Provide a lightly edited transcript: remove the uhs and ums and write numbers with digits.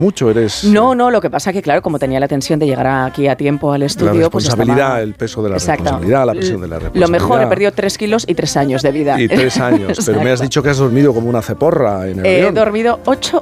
mucho, eres... No, lo que pasa que, claro, como tenía la tensión de llegar aquí a tiempo al estudio... La responsabilidad, pues estaba... el peso de la Exacto. responsabilidad, la presión de la responsabilidad. Lo mejor, he perdido 3 kilos y 3 años de vida. Y 3 años, pero me has dicho que has dormido como una ceporra en el avión. He dormido 8